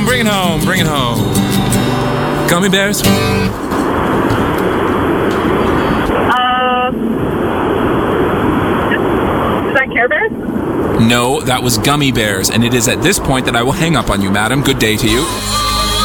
home, bring it home, bring it home. Gummy bears? Is that Care Bears? No, that was Gummy Bears, and it is at this point that I will hang up on you, madam. Good day to you.